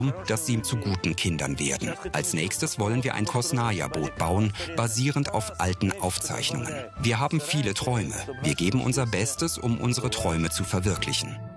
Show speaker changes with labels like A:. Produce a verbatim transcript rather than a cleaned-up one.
A: dass sie zu guten Kindern werden. Als nächstes wollen wir ein Kosnaja-Boot bauen, basierend auf alten Aufzeichnungen. Wir haben viele Träume. Wir geben unser Bestes, um unsere Träume zu verwirklichen.